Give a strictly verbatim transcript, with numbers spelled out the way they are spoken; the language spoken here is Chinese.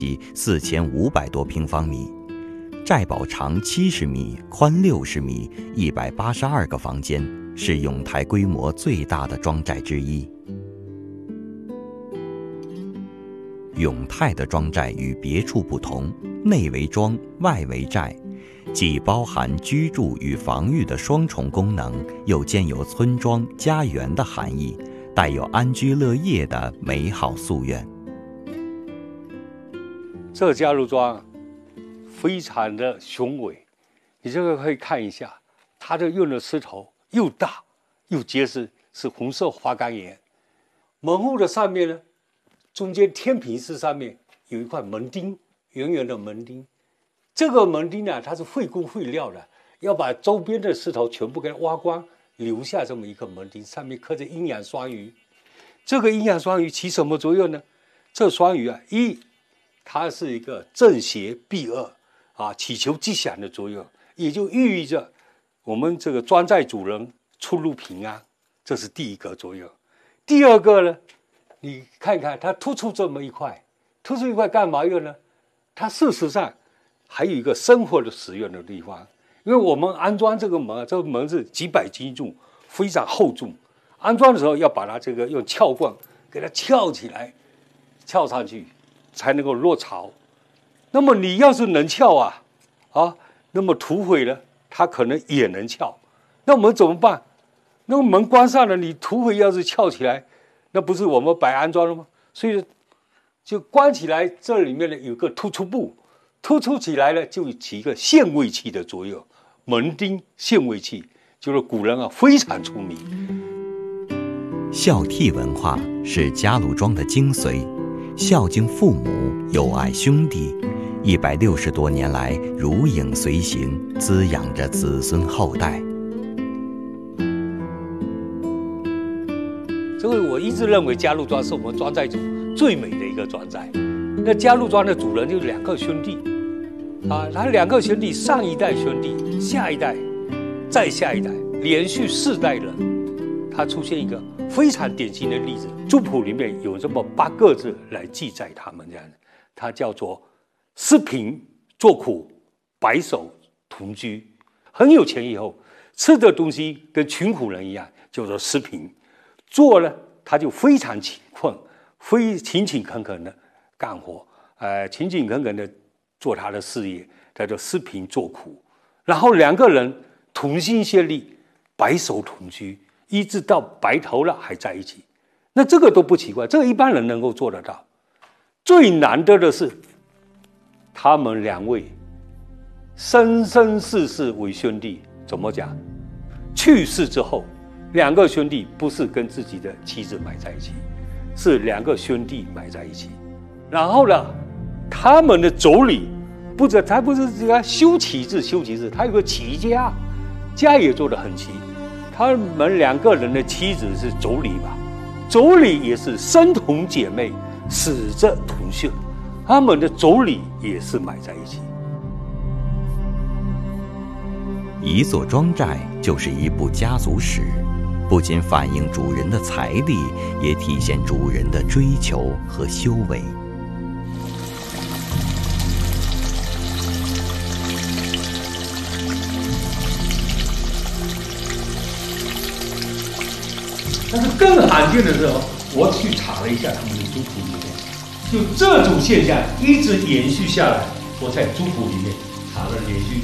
四千五百多平方米，寨堡长七十米，宽六十米，一百八十二个房间，是永泰规模最大的庄寨之一。永泰的庄寨与别处不同，内为庄，外为寨，既包含居住与防御的双重功能，又兼有村庄、家园的含义，带有安居乐业的美好夙愿。 这个嘉鹿庄非常的雄伟，你这个可以看一下，它的用的石头又大又结实，是红色花岗岩。门户的上面呢，中间天平式上面有一块门钉，圆圆的门钉。这个门钉呢，它是会工会料的，要把周边的石头全部给它挖光，留下这么一个门钉，上面刻着阴阳双鱼。这个阴阳双鱼起什么作用呢？这双鱼啊，一它是一个正邪避恶啊，祈求吉祥的作用，也就寓意着我们这个庄寨主人出入平安，这是第一个作用。第二个呢，你看看它突出这么一块，突出一块干嘛用呢？它事实上还有一个生活的使用的地方，因为我们安装这个门，这个门是几百斤重，非常厚重，安装的时候要把它这个用撬棍给它撬起来，撬上去才能够落槽。那么你要是能撬啊，啊，那么土匪呢，他可能也能撬。那我们怎么办？那个门关上了，你土匪要是撬起来，那不是我们白安装了吗？所以就关起来，这里面呢有个突出部，突出起来呢就起一个限位器的作用。门钉限位器就是古人啊非常出名。 孝悌文化是嘉鹿庄的精髓，孝敬父母，友爱兄弟，一百六十多年来如影随形，滋养着子孙后代。 这个我一直认为嘉鹿庄是我们庄寨主最美的一个庄寨。那嘉鹿庄的主人就是两个兄弟啊，他两个兄弟，上一代兄弟，下一代，再下一代，连续四代人，他出现一个非常典型的例子。族谱里面有这么八个字来记载他们这样的，它叫做施贫作苦，白首同居。很有钱以后，吃的东西跟穷苦人一样，叫做施贫。做呢，他就非常勤困，非勤勤恳恳的干活，呃，勤勤恳恳的做他的事业，叫做施贫作苦。然后两个人同心协力，白首同居，一直到白头了还在一起。那这个都不奇怪，这个一般人能够做得到。最难得的是，他们两位生生世世为兄弟。怎么讲？去世之后，两个兄弟不是跟自己的妻子埋在一起，是两个兄弟埋在一起。然后呢，他们的妯娌不是他不是这个修齐字修齐字，他有个齐家，家也做得很齐。他们两个人的妻子是妯娌吧，妯娌也是生同姐妹，死者同穴，他们的妯娌也是埋在一起。 一座庄寨就是一部家族史，不仅反映主人的财力，也体现主人的追求和修为。 但是更罕见的是，我去查了一下他们的族谱里面，就这种现象一直延续下来。我在族谱里面查了连续